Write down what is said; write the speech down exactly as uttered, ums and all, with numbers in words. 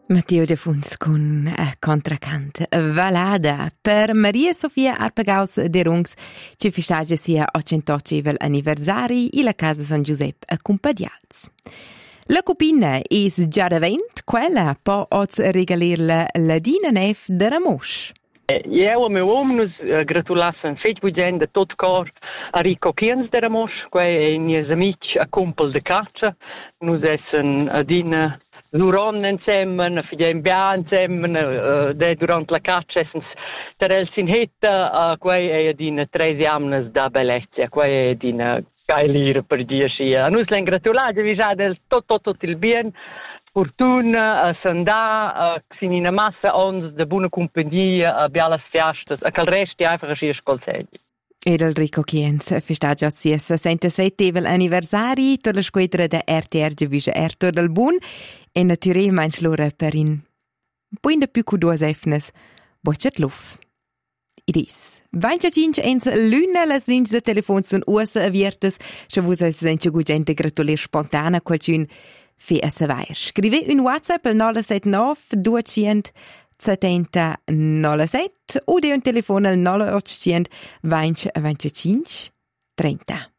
Matteo De Funs con uh, contracant Valada per Maria Sofia Arpagaus de Rungs che festeggia sia ottantottevel anniversari e la casa San Giuseppe a Cumpadials. La copina is già da vent, quella può oz regalir la ladina nef de Ramosch. Eu e meu uomo nos uh, gratulassem fetg bugen de tot cor a Rico Kiens de Ramosch, quei e nies amici a cumpel de caccia. Nus essen adina Luron insieme, fidem bia insieme, uh, de durant la caccia essens terels in hetta, uh, quei e adina tres jamnes da bellezia, quei e adina cailire per dir sia. A nus len gratulage, vi già del tot tot tot il bien. Fortuna, a Sandà, a Xinina Massa, ons de buona compagnia, a Bialas Fiastas, a cal resti einfach a schiers col segli. Ed il Rico Kienz festeggia sia sessantasettevel anniversari per la squadra de R T R Givisce Erto del Bun e naturalmente loro per in poi più cu due efnes bocciat luf. Idis. Vainca cinque ens luna las lins de telefon sun usa aviertes, se vus es senche gugente gratulir spontana qualcun fe a savair. Scrive un WhatsApp al nove sette nove due zero settanta nove sette o de un telefon al nove otto zero zero venti venticinque trenta.